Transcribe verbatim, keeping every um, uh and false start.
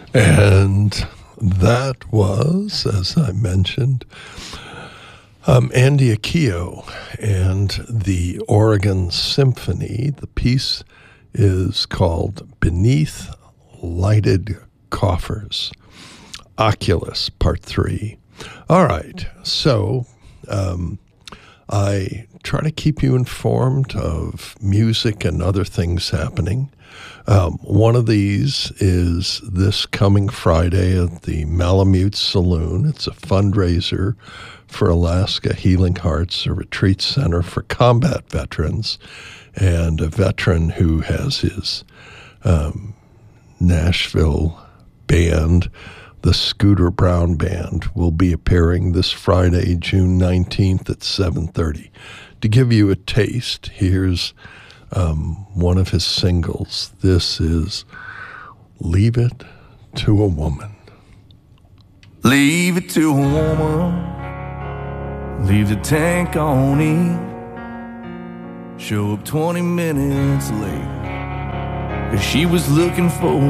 And that was, as I mentioned, um, Andy Akio and the Oregon Symphony. The piece is called Beneath Lighted Coffers, Oculus, Part three. All right, so um, I try to keep you informed of music and other things happening. Um, one of these is this coming Friday at the Malamute Saloon. It's a fundraiser for Alaska Healing Hearts, a retreat center for combat veterans, and a veteran who has his um, Nashville band, the Scooter Brown Band, will be appearing this Friday, June nineteenth at seven thirty. To give you a taste, here's um, one of his singles. This is Leave It to a Woman. Leave it to a woman. Leave the tank on E. Show up twenty minutes late, 'cause she was looking for